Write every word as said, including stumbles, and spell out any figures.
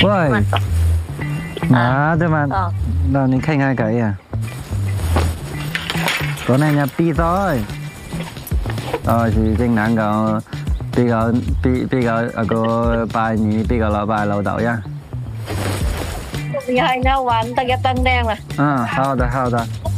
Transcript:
喂，啊，对吗？那你看看cái à? Con này nhà pi rồi. Rồi thì trên nắng có pi có pi pi có có bài nhỉ pi có là bài lâu đầu nha. Thì hai nhau玩大家灯亮了。 嗯，好的好的。